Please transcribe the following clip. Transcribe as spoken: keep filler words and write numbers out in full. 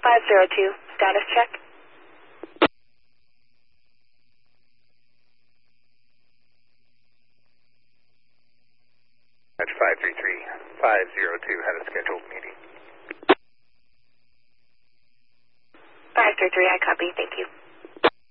five zero two, status check. That's five three three, five zero two, had a scheduled meeting. five three three, I copy, thank you.